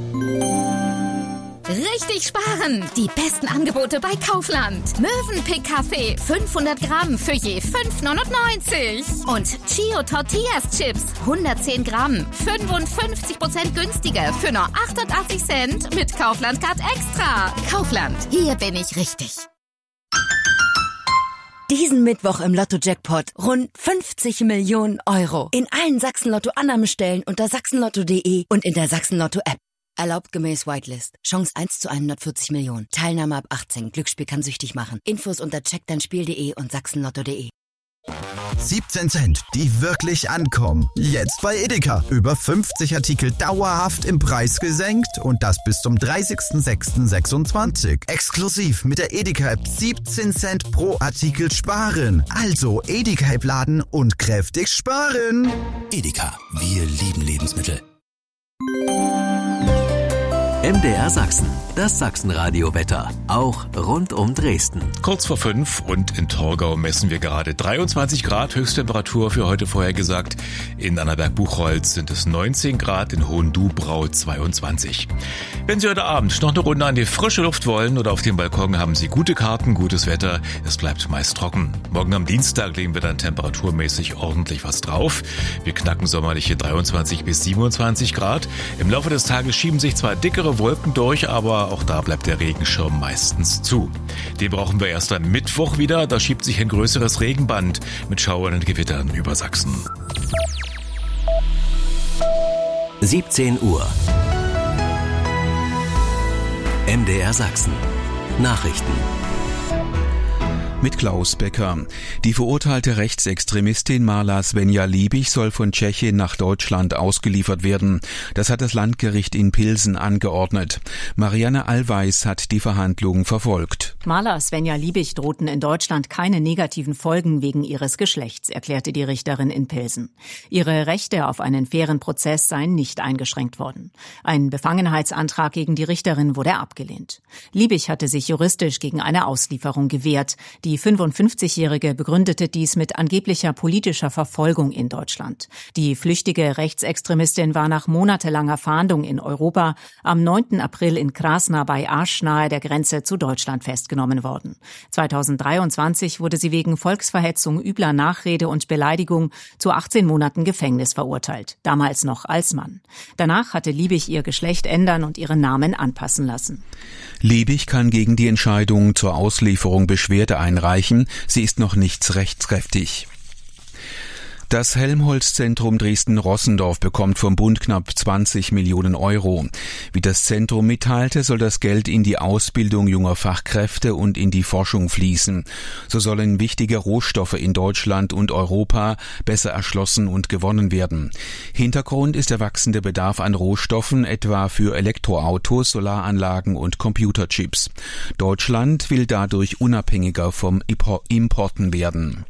Richtig sparen! Die besten Angebote bei Kaufland. Mövenpick Kaffee 500 Gramm für je 5,99. Und Chio Tortillas Chips 110 Gramm 55% günstiger für nur 88 Cent mit Kaufland Card Extra. Kaufland, hier bin ich richtig. Diesen Mittwoch im Lotto-Jackpot rund 50 Millionen Euro. In allen Sachsen-Lotto-Annahmestellen unter sachsenlotto.de und in der Sachsen-Lotto-App. Erlaubt gemäß Whitelist. Chance 1 zu 140 Millionen. Teilnahme ab 18. Glücksspiel kann süchtig machen. Infos unter checkdeinspiel.de und sachsenlotto.de. 17 Cent, die wirklich ankommen. Jetzt bei Edeka. Über 50 Artikel dauerhaft im Preis gesenkt und das bis zum 30.06.26. Exklusiv mit der Edeka-App 17 Cent pro Artikel sparen. Also Edeka-App laden und kräftig sparen. Edeka, wir lieben Lebensmittel. MDR Sachsen, das Sachsenradio-Wetter, auch rund um Dresden. Kurz vor 5 und in Torgau messen wir gerade 23 Grad Höchsttemperatur für heute vorhergesagt. In Annaberg-Buchholz sind es 19 Grad, in Hohendubrau 22. Wenn Sie heute Abend noch eine Runde an die frische Luft wollen oder auf dem Balkon, haben Sie gute Karten, gutes Wetter. Es bleibt meist trocken. Morgen am Dienstag legen wir dann temperaturmäßig ordentlich was drauf. Wir knacken sommerliche 23 bis 27 Grad. Im Laufe des Tages schieben sich zwar dickere Wolken durch, aber auch da bleibt der Regenschirm meistens zu. Den brauchen wir erst am Mittwoch wieder. Da schiebt sich ein größeres Regenband mit Schauern und Gewittern über Sachsen. 17 Uhr. MDR Sachsen. Nachrichten. Mit Klaus Becker. Die verurteilte Rechtsextremistin Marla Svenja Liebig soll von Tschechien nach Deutschland ausgeliefert werden. Das hat das Landgericht in Pilsen angeordnet. Marianne Allweis hat die Verhandlungen verfolgt. Marla Svenja Liebig drohten in Deutschland keine negativen Folgen wegen ihres Geschlechts, erklärte die Richterin in Pilsen. Ihre Rechte auf einen fairen Prozess seien nicht eingeschränkt worden. Ein Befangenheitsantrag gegen die Richterin wurde abgelehnt. Liebig hatte sich juristisch gegen eine Auslieferung gewehrt. Die 55-Jährige begründete dies mit angeblicher politischer Verfolgung in Deutschland. Die flüchtige Rechtsextremistin war nach monatelanger Fahndung in Europa am 9. April in Krasna bei Asch nahe der Grenze zu Deutschland festgenommen worden. 2023 wurde sie wegen Volksverhetzung, übler Nachrede und Beleidigung zu 18 Monaten Gefängnis verurteilt, damals noch als Mann. Danach hatte Liebig ihr Geschlecht ändern und ihren Namen anpassen lassen. Liebig kann gegen die Entscheidung zur Auslieferung Beschwerde einreichen. Sie ist noch nicht rechtskräftig. Das Helmholtz-Zentrum Dresden-Rossendorf bekommt vom Bund knapp 20 Millionen Euro. Wie das Zentrum mitteilte, soll das Geld in die Ausbildung junger Fachkräfte und in die Forschung fließen. So sollen wichtige Rohstoffe in Deutschland und Europa besser erschlossen und gewonnen werden. Hintergrund ist der wachsende Bedarf an Rohstoffen, etwa für Elektroautos, Solaranlagen und Computerchips. Deutschland will dadurch unabhängiger vom Importen werden.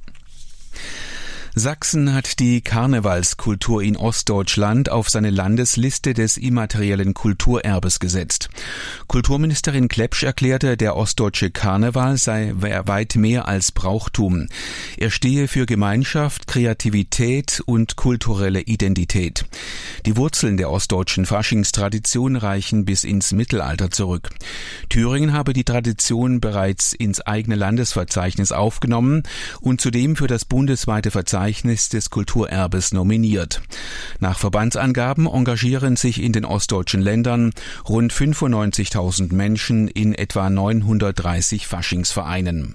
Sachsen hat die Karnevalskultur in Ostdeutschland auf seine Landesliste des immateriellen Kulturerbes gesetzt. Kulturministerin Klepsch erklärte, der ostdeutsche Karneval sei weit mehr als Brauchtum. Er stehe für Gemeinschaft, Kreativität und kulturelle Identität. Die Wurzeln der ostdeutschen Faschingstradition reichen bis ins Mittelalter zurück. Thüringen habe die Tradition bereits ins eigene Landesverzeichnis aufgenommen und zudem für das bundesweite Verzeichnis des Kulturerbes nominiert. Nach Verbandsangaben engagieren sich in den ostdeutschen Ländern rund 95.000 Menschen in etwa 930 Faschingsvereinen.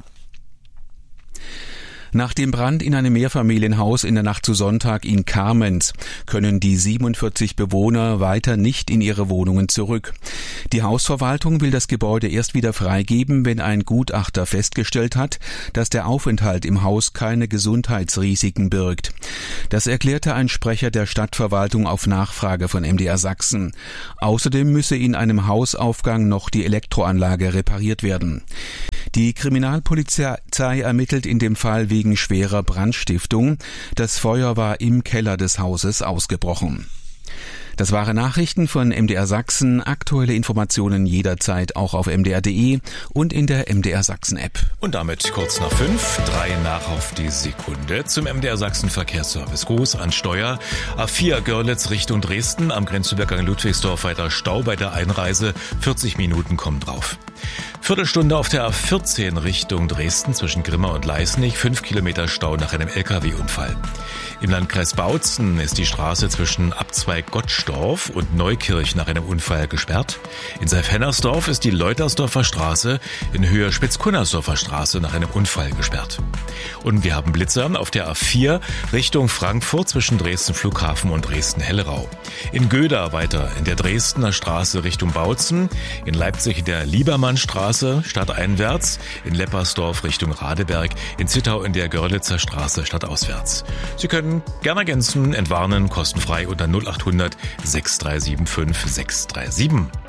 Nach dem Brand in einem Mehrfamilienhaus in der Nacht zu Sonntag in Kamenz können die 47 Bewohner weiter nicht in ihre Wohnungen zurück. Die Hausverwaltung will das Gebäude erst wieder freigeben, wenn ein Gutachter festgestellt hat, dass der Aufenthalt im Haus keine Gesundheitsrisiken birgt. Das erklärte ein Sprecher der Stadtverwaltung auf Nachfrage von MDR Sachsen. Außerdem müsse in einem Hausaufgang noch die Elektroanlage repariert werden. Die Kriminalpolizei ermittelt in dem Fall wegen schwerer Brandstiftung. Das Feuer war im Keller des Hauses ausgebrochen. Das waren Nachrichten von MDR Sachsen. Aktuelle Informationen jederzeit auch auf mdr.de und in der MDR Sachsen App. Und damit kurz nach 5, 3 nach auf die Sekunde zum MDR Sachsen Verkehrsservice. Gruß an Steuer. A4 Görlitz Richtung Dresden. Am Grenzübergang Ludwigsdorf weiter Stau bei der Einreise. 40 Minuten kommen drauf. Viertelstunde auf der A14 Richtung Dresden zwischen Grimma und Leisnig. 5 Kilometer Stau nach einem LKW-Unfall. Im Landkreis Bautzen ist die Straße zwischen Abzweig Gottsdorf und Neukirch nach einem Unfall gesperrt. In Seif-Hennersdorf ist die Leutersdorfer Straße in Höhe Spitzkunnersdorfer Straße nach einem Unfall gesperrt. Und wir haben Blitzer auf der A4 Richtung Frankfurt zwischen Dresden Flughafen und Dresden-Hellerau. In Göda weiter in der Dresdner Straße Richtung Bautzen. In Leipzig in der Liebermannstraße stadteinwärts. In Leppersdorf Richtung Radeberg. In Zittau in der Görlitzer Straße stadtauswärts. Sie können gerne ergänzen, entwarnen, kostenfrei unter 0800 6375 637.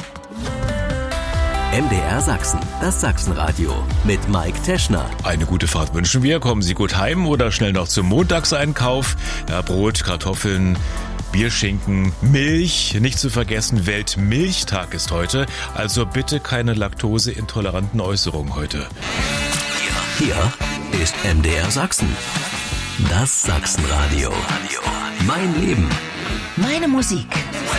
MDR Sachsen, das Sachsenradio mit Mike Teschner. Eine gute Fahrt wünschen wir. Kommen Sie gut heim oder schnell noch zum Montagseinkauf. Ja, Brot, Kartoffeln, Bierschinken, Milch. Nicht zu vergessen, Weltmilchtag ist heute. Also bitte keine laktoseintoleranten Äußerungen heute. Hier ist MDR Sachsen. Das Sachsenradio. Mein Leben. Meine Musik.